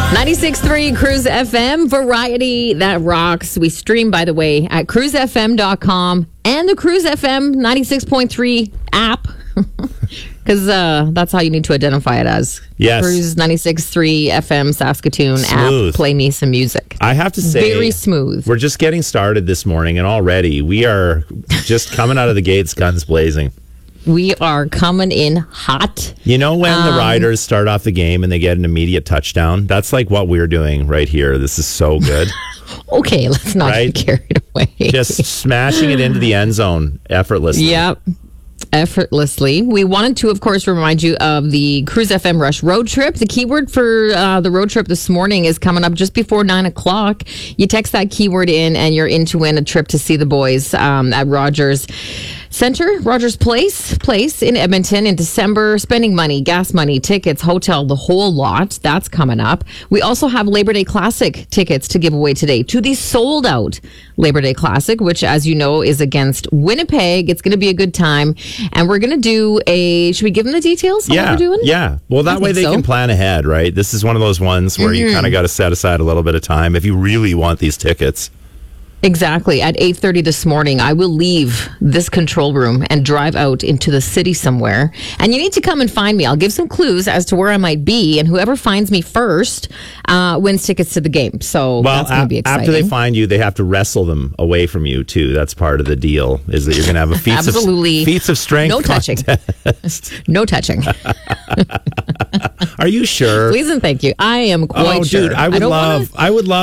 96.3 Cruise FM, variety that rocks. We stream, by the way, at cruisefm.com and the Cruise FM 96.3 app. Because that's how you need to identify it as. Yes. Cruise 96.3 FM Saskatoon Smooth. app. Play me some music. I have to say, very smooth. We're just getting started this morning, and already we are just coming out of the gates, guns blazing. We are coming in hot. You know when the Riders start off the game and they get an immediate touchdown? That's like what we're doing right here. This is so good. Okay, let's not get carried away. Just smashing it into the end zone effortlessly. Yep. Effortlessly. We wanted to, of course, remind you of the Cruise FM Rush road trip. The keyword for the road trip this morning is coming up just before 9 o'clock. You text that keyword in and you're in to win a trip to see the boys at Rogers Center, Rogers Place in Edmonton in December. Spending money, gas money, tickets, hotel, the whole lot. That's coming up. We also have Labor Day Classic tickets to give away today to the sold out Labor Day Classic, which, as you know, is against Winnipeg. It's going to be a good time. And we're going to do should we give them the details on what we're doing? Yeah. Well, that way they can plan ahead, right? This is one of those ones where you kind of got to set aside a little bit of time if you really want these tickets. Exactly. At 8:30 this morning, I will leave this control room and drive out into the city somewhere. And you need to come and find me. I'll give some clues as to where I might be, and whoever finds me first wins tickets to the game. So that's going to be exciting. After they find you, they have to wrestle them away from you, too. That's part of the deal, is that you're going to have a feats of strength. No touching. No touching. Are you sure? Please and thank you. I am quite sure. Dude, I would love